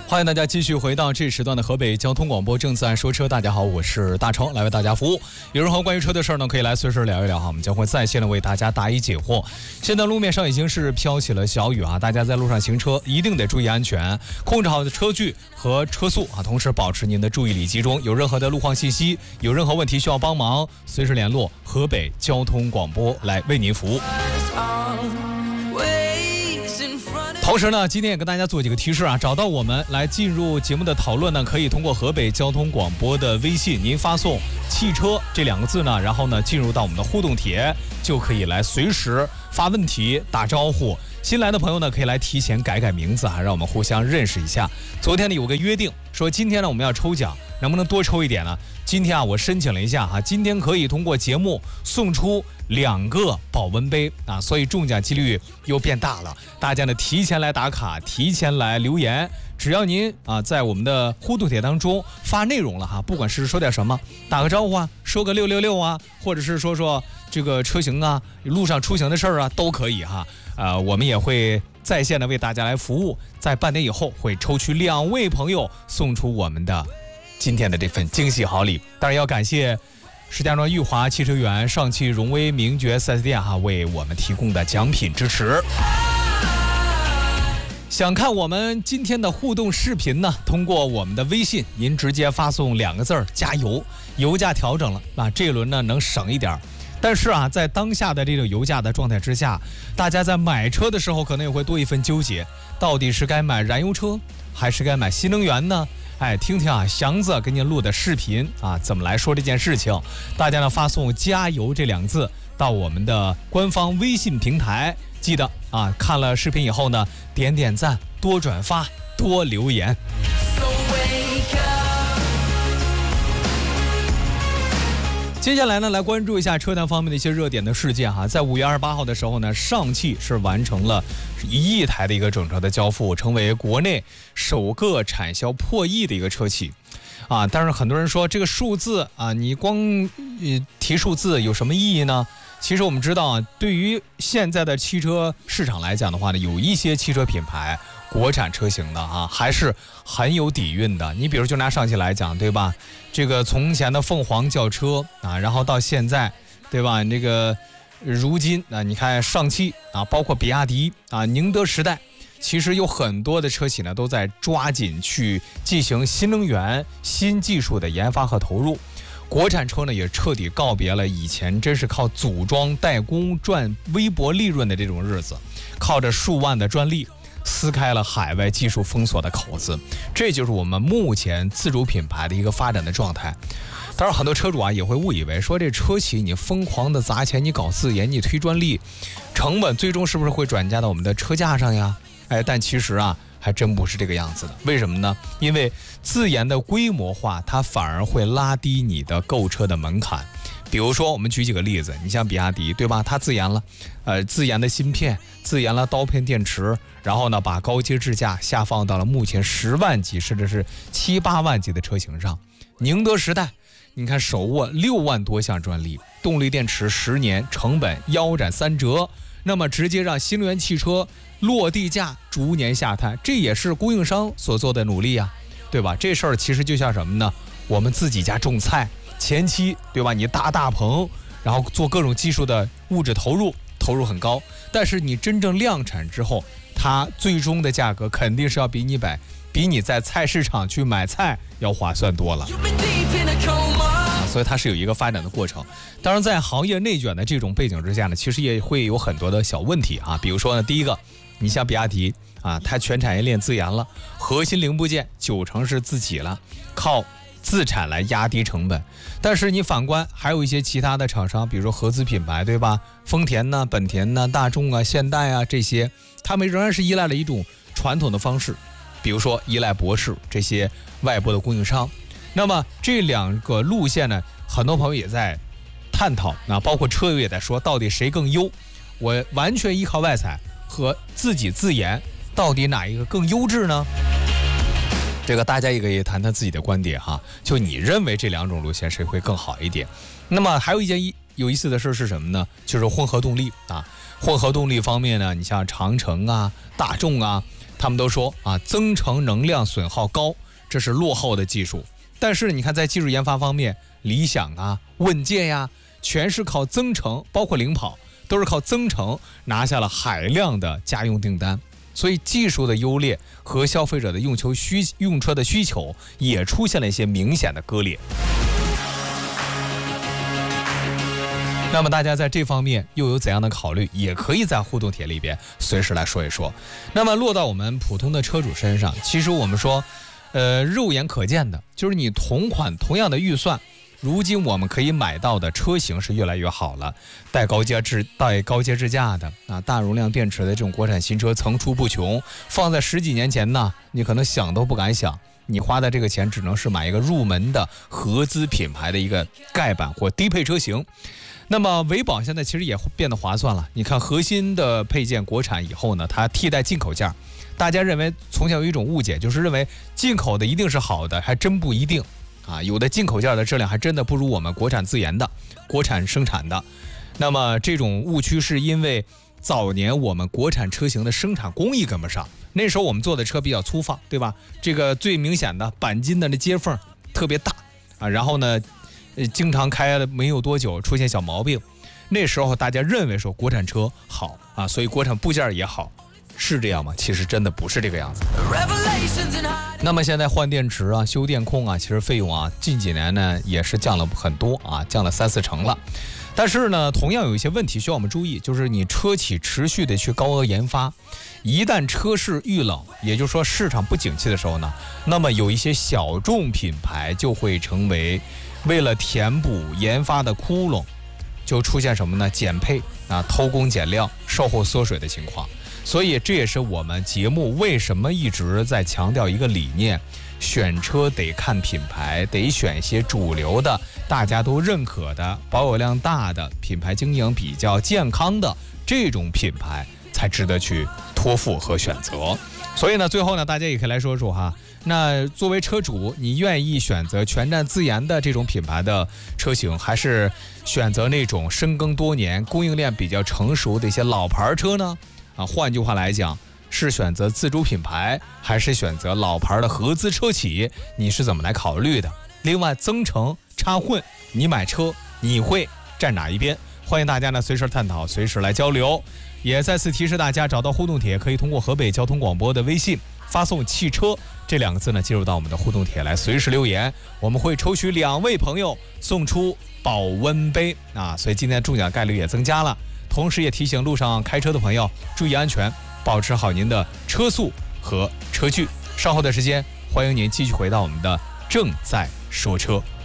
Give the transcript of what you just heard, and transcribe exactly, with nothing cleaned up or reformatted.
欢迎大家继续回到这时段的河北交通广播正自然说车。大家好，我是大超，来为大家服务。有任何关于车的事儿呢，可以来随时聊一聊哈，我们将会在线的为大家答疑解惑。现在路面上已经是飘起了小雨啊，大家在路上行车一定得注意安全，控制好的车距和车速啊，同时保持您的注意力集中。有任何的路况信息，有任何问题需要帮忙，随时联络河北交通广播来为您服务。同时呢，今天也跟大家做几个提示啊，找到我们来进入节目的讨论呢，可以通过河北交通广播的微信，您发送汽车这两个字呢，然后呢进入到我们的互动帖，就可以来随时发问题打招呼。新来的朋友呢，可以来提前改改名字啊，让我们互相认识一下。昨天呢有个约定，说今天呢我们要抽奖，能不能多抽一点呢？今天啊我申请了一下哈、啊，今天可以通过节目送出两个保温杯啊，所以中奖几率又变大了。大家呢提前来打卡，提前来留言，只要您啊在我们的互动帖当中发内容了哈，不管是说点什么，打个招呼啊，说个六六六啊，或者是说说这个车型啊、路上出行的事儿啊，都可以哈。呃，我们也会在线的为大家来服务，在半点以后会抽取两位朋友送出我们的今天的这份惊喜好礼。当然要感谢石家庄裕华汽车园、上汽荣威名爵 四 S 店哈为我们提供的奖品支持。想看我们今天的互动视频呢，通过我们的微信，您直接发送两个字儿加油，油价调整了啊，这一轮呢能省一点。但是啊，在当下的这种油价的状态之下，大家在买车的时候可能也会多一份纠结，到底是该买燃油车还是该买新能源呢？哎，听听啊，祥子给您录的视频啊，怎么来说这件事情？大家呢发送加油这两个字到我们的官方微信平台，记得啊，看了视频以后呢，点点赞，多转发，多留言。接下来呢，来关注一下车坛方面的一些热点的事件哈。在五月二十八号的时候呢，上汽是完成了一亿台的一个整车的交付，成为国内首个产销破亿的一个车企啊。但是很多人说这个数字啊，你光呃提数字有什么意义呢？其实我们知道啊，对于现在的汽车市场来讲的话呢，有一些汽车品牌国产车型的啊，还是很有底蕴的。你比如就拿上汽来讲，对吧？这个从前的凤凰轿车啊，然后到现在，对吧？这个如今啊，你看上汽啊，包括比亚迪啊、宁德时代，其实有很多的车企呢都在抓紧去进行新能源、新技术的研发和投入。国产车呢也彻底告别了以前真是靠组装代工赚微薄利润的这种日子，靠着数万的专利撕开了海外技术封锁的口子，这就是我们目前自主品牌的一个发展的状态。当然很多车主啊也会误以为说这车企你疯狂的砸钱，你搞自研，你推专利，成本最终是不是会转嫁到我们的车价上呀？哎，但其实啊还真不是这个样子的。为什么呢？因为自研的规模化，它反而会拉低你的购车的门槛。比如说我们举几个例子，你像比亚迪对吧，它自研了呃，自研的芯片，自研了刀片电池，然后呢把高阶智驾下放到了目前十万级甚至是七八万级的车型上。宁德时代你看手握六万多项专利，动力电池十年，成本腰斩三折，那么直接让新能源汽车落地价逐年下探，这也是供应商所做的努力啊，对吧？这事儿其实就像什么呢？我们自己家种菜，前期对吧，你搭大棚，然后做各种技术的物质投入，投入很高，但是你真正量产之后，它最终的价格肯定是要比你买比你在菜市场去买菜要划算多了。所以它是有一个发展的过程。当然在行业内卷的这种背景之下呢，其实也会有很多的小问题啊。比如说呢，第一个，你像比亚迪啊，它全产业链自研了，核心零部件九成是自己了，靠自产来压低成本。但是你反观还有一些其他的厂商，比如说合资品牌对吧，丰田呢、本田呢、大众啊、现代啊，这些他们仍然是依赖了一种传统的方式，比如说依赖博世这些外部的供应商。那么这两个路线呢，很多朋友也在探讨，那包括车友也在说，到底谁更优？我完全依靠外采和自己自研，到底哪一个更优质呢？这个大家也可以谈谈自己的观点哈，就你认为这两种路线谁会更好一点？那么还有一件有意思的事是什么呢？就是混合动力啊。混合动力方面呢，你像长城啊、大众啊， 他们都说啊，增程能量损耗高，这是落后的技术。但是你看，在技术研发方面，理想啊、问界呀，全是靠增程，包括领跑，都是靠增程拿下了海量的家用订单。所以技术的优劣和消费者的用求需用车的需求也出现了一些明显的割裂。那么大家在这方面又有怎样的考虑，也可以在互动帖里边随时来说一说。那么落到我们普通的车主身上，其实我们说呃，肉眼可见的就是你同款同样的预算，如今我们可以买到的车型是越来越好了，带高阶支带高阶支架的啊，大容量电池的这种国产新车层出不穷。放在十几年前呢，你可能想都不敢想，你花的这个钱只能是买一个入门的合资品牌的一个盖板或低配车型。那么维保现在其实也变得划算了，你看核心的配件国产以后呢，它替代进口件。大家认为从前有一种误解，就是认为进口的一定是好的，还真不一定啊，有的进口件的质量还真的不如我们国产自研的、国产生产的。那么这种误区是因为早年我们国产车型的生产工艺跟不上，那时候我们做的车比较粗放，对吧？这个最明显的钣金的那接缝特别大啊，然后呢，呃，经常开了没有多久出现小毛病。那时候大家认为说国产车好啊，所以国产部件也好。是这样吗？其实真的不是这个样子。那么现在换电池啊、修电控啊，其实费用啊，近几年呢也是降了很多啊，降了三四成了。但是呢，同样有一些问题需要我们注意，就是你车企持续的去高额研发，一旦车市遇冷，也就是说市场不景气的时候呢，那么有一些小众品牌就会成为为了填补研发的窟窿，就出现什么呢？减配啊、偷工减料、售后缩水的情况。所以这也是我们节目为什么一直在强调一个理念，选车得看品牌，得选一些主流的、大家都认可的、保有量大的、品牌经营比较健康的这种品牌才值得去托付和选择。所以呢，最后呢，大家也可以来说说哈，那作为车主，你愿意选择全站自研的这种品牌的车型，还是选择那种深耕多年、供应链比较成熟的一些老牌车呢？啊，换句话来讲，是选择自主品牌，还是选择老牌的合资车企？你是怎么来考虑的？另外，增程插混，你买车你会站哪一边？欢迎大家呢随时探讨，随时来交流。也再次提示大家，找到互动帖可以通过河北交通广播的微信发送汽车这两个字呢，进入到我们的互动帖来随时留言，我们会抽取两位朋友送出保温杯啊，所以今天中奖概率也增加了。同时也提醒路上开车的朋友注意安全，保持好您的车速和车距。稍后的时间，欢迎您继续回到我们的正在说车。